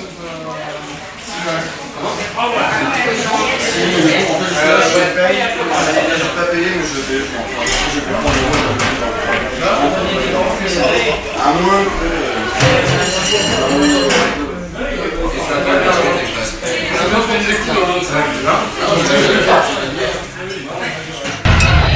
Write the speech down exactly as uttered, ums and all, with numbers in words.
pas payé, mais je vais. Je vais prendre le à moins que.